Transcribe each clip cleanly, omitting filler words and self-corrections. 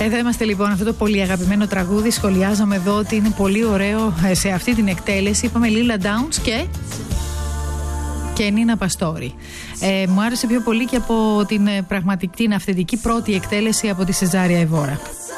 Εδώ είμαστε λοιπόν, αυτό το πολύ αγαπημένο τραγούδι. Σχολιάζαμε εδώ ότι είναι πολύ ωραίο σε αυτή την εκτέλεση. Είπαμε Λίλα Ντάουνς και Νίνα Παστόρη. Μου άρεσε πιο πολύ και από την πραγματική, την αυθεντική πρώτη εκτέλεση από τη Σεζάρια Εβόρα.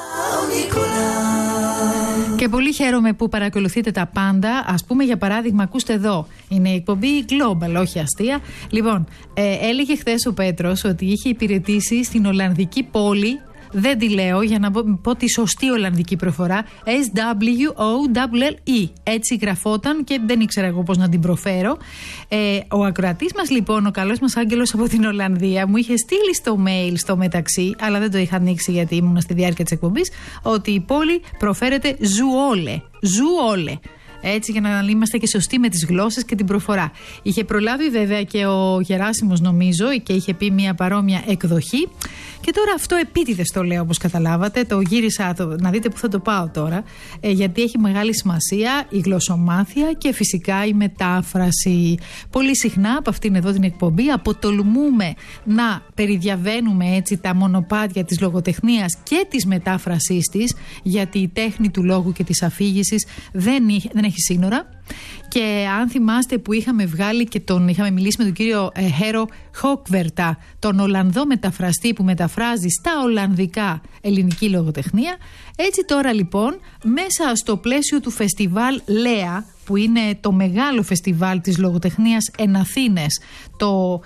Και πολύ χαίρομαι που παρακολουθείτε τα πάντα. Ας πούμε, για παράδειγμα, ακούστε εδώ. Είναι η εκπομπή Global, όχι αστεία. Λοιπόν, έλεγε χθες ο Πέτρος ότι είχε υπηρετήσει στην Ολλανδική πόλη. Δεν τη λέω για να πω τη σωστή Ολλανδική προφορά. SWOLLE. Έτσι γραφόταν και δεν ήξερα εγώ πώς να την προφέρω. Ο ακροατής μας λοιπόν, ο καλός μας άγγελος από την Ολλανδία, μου είχε στείλει στο mail στο μεταξύ, αλλά δεν το είχα ανοίξει γιατί ήμουν στη διάρκεια της εκπομπής, ότι η πόλη προφέρεται Ζουόλε. Ζουόλε. Έτσι, για να είμαστε και σωστοί με τις γλώσσες και την προφορά. Είχε προλάβει βέβαια και ο Γεράσιμος, νομίζω, και είχε πει μια παρόμοια εκδοχή. Και τώρα αυτό επίτηδες το λέω, όπως καταλάβατε. Το γύρισα, να δείτε που θα το πάω τώρα. Γιατί έχει μεγάλη σημασία η γλωσσομάθεια και φυσικά η μετάφραση. Πολύ συχνά από αυτήν εδώ την εκπομπή αποτολμούμε να περιδιαβαίνουμε έτσι τα μονοπάτια της λογοτεχνίας και της μετάφρασής της, γιατί η τέχνη του λόγου και της αφήγησης δεν έχει σύνορα. Και αν θυμάστε που είχαμε βγάλει και είχαμε μιλήσει με τον κύριο Χέρο Χόκβερτα, τον Ολλανδό μεταφραστή που μεταφράζει στα Ολλανδικά ελληνική λογοτεχνία, έτσι τώρα λοιπόν μέσα στο πλαίσιο του φεστιβάλ ΛΕΑ, που είναι το μεγάλο φεστιβάλ της λογοτεχνίας εν Αθήνες, το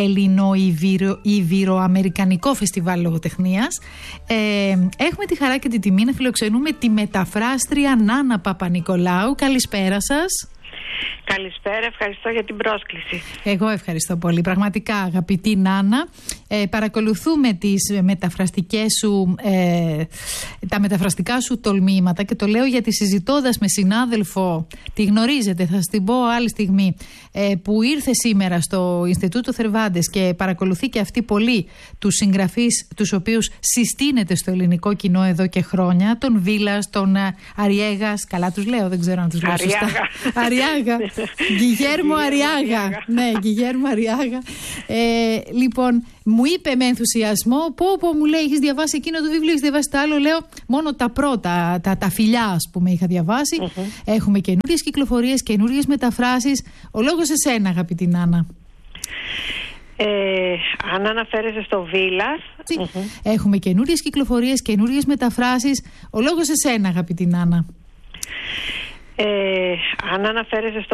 Ελληνο-Ιβυροαμερικανικό φεστιβάλ λογοτεχνίας, έχουμε τη χαρά και τη τιμή να φιλοξενούμε τη μεταφράστρια Νάνα Παπα-Νικολάου. Καλησπέρα σας. Καλησπέρα, ευχαριστώ για την πρόσκληση. Εγώ ευχαριστώ πολύ. Πραγματικά, αγαπητή Νάνα, παρακολουθούμε τις μεταφραστικές σου, τα μεταφραστικά σου τολμήματα, και το λέω γιατί συζητώντας με συνάδελφο, τη γνωρίζετε, θα σας την πω άλλη στιγμή, που ήρθε σήμερα στο Ινστιτούτο Θερβάντες και παρακολουθεί και αυτή πολύ τους συγγραφείς τους οποίους συστήνεται στο ελληνικό κοινό εδώ και χρόνια, τον Βίλας, τον Αριέγας, καλά τους λέω, δεν ξέρω αν τους λέω σωστά. Αριάγα. Γιγέρμο Αριάγα. Ναι, Γιγέρμο Αριάγα. Λοιπόν, μου είπε με ενθουσιασμό, πω μου λέει, έχεις διαβάσει εκείνο το βιβλίο, έχεις διαβάσει το άλλο? Λέω, μόνο τα πρώτα, τα φιλιά, ας πούμε, είχα διαβάσει. Έχουμε καινούριες κυκλοφορίες, καινούριες μεταφράσεις. Ο λόγος εσένα, αγαπητή Νάνα. Αν αναφέρεσαι στο Βίλας. Έχουμε καινούριες κυκλοφορίες, καινούριες μεταφράσεις. Ο λόγος εσένα, αγαπητή Νάνα. Αν αναφέρεσαι στο